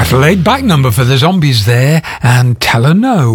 Laid back number for the Zombies there, and Tell Her No.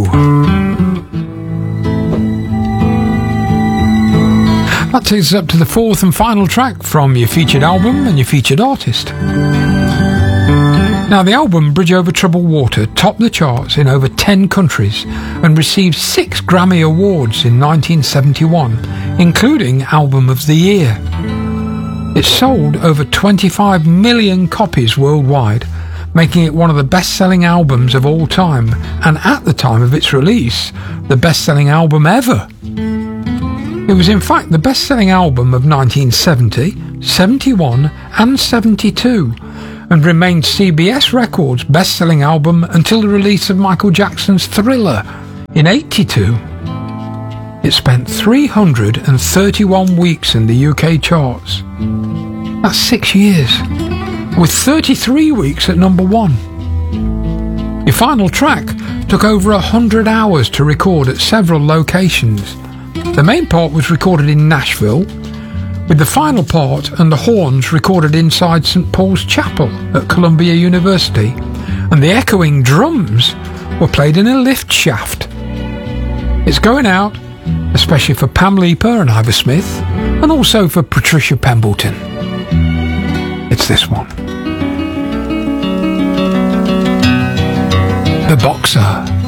That takes us up to the fourth and final track from your featured album and your featured artist. Now, the album Bridge Over Troubled Water topped the charts in over 10 countries and received 6 Grammy Awards in 1971, including Album of the Year. It sold over 25 million copies worldwide, making it one of the best-selling albums of all time, and at the time of its release, the best-selling album ever. It was in fact the best-selling album of 1970, 71 and 72, and remained CBS Records' best-selling album until the release of Michael Jackson's Thriller in 82. It spent 331 weeks in the UK charts. That's 6 years, with 33 weeks at number 1. Your final track took over 100 hours to record at several locations. The main part was recorded in Nashville, with the final part and the horns recorded inside St Paul's Chapel at Columbia University, and the echoing drums were played in a lift shaft. It's going out, especially for Pam Leeper and Ivor Smith, and also for Patricia Pemberton. It's this one. The Boxer.